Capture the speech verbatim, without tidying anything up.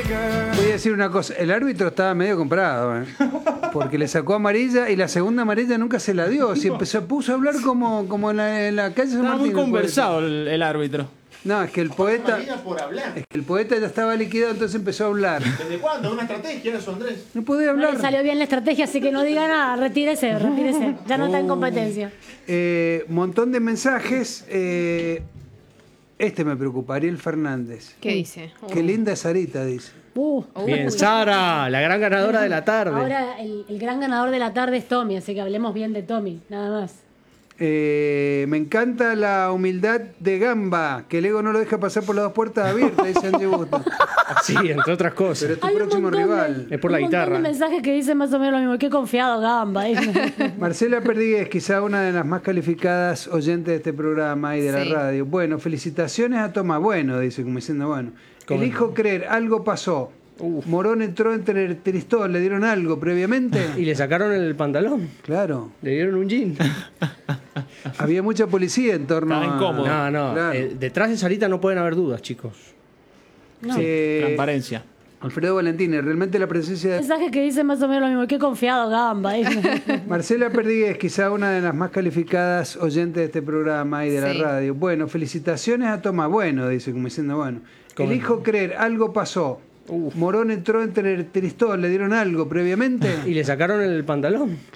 Voy a decir una cosa, el árbitro estaba medio comprado, ¿eh? Porque le sacó amarilla y la segunda amarilla nunca se la dio. Se empezó, puso a hablar como, como en, la, en la calle San Estaba Martín. muy conversado el, el árbitro. No, es que el poeta. Por hablar. Es que el poeta ya estaba liquidado, entonces empezó a hablar. ¿Desde cuándo? ¿Una estrategia eso, Andrés? No podía No hablar. le salió bien la estrategia, así que no diga nada. Retírese, retírese. Ya no está en competencia. Eh, montón de mensajes. Eh, este me preocupa, Ariel Fernández. ¿Qué dice? Qué linda es Sarita, dice. Uh, Bien, Sara, la gran ganadora de la tarde. ahora el, el gran ganador de la tarde es Tommy, así que hablemos bien de Tommy, nada más. Eh, me encanta la humildad de Gamba, que el ego no lo deja pasar por las dos puertas abiertas, dice Angie Busto. Sí, entre otras cosas. Pero es tu Hay un próximo montón de- rival. Es por la un montón guitarra. de mensajes que dicen más o menos lo mismo. Qué confiado, Gamba. dice. Marcela Perdigues, quizá una de las más calificadas oyentes de este programa y de la Sí. radio. Bueno, felicitaciones a Tomás. Bueno, dice, como diciendo, bueno. ¿Cómo? Elijo creer, algo pasó. Uf. Morón entró entre Tristón, ¿le dieron algo previamente? Y le sacaron el pantalón. Claro. Le dieron un jean. Había mucha policía en torno Estaba a... incómodo. No, no. Claro. eh, detrás de Sarita no pueden haber dudas, chicos. No. Eh, Transparencia. Alfredo Valentines, realmente la presencia de... Mensajes que dicen más o menos lo mismo. Qué confiado, Gamba. dice. Marcela Perdigues, quizá una de las más calificadas oyentes de este programa y de la Sí. radio. Bueno, felicitaciones a Tomás. Bueno, dice, como diciendo, bueno. ¿Cómo? Elijo creer, algo pasó. Uf. Morón entró entre Tristón, ¿le dieron algo previamente? Y le sacaron el pantalón.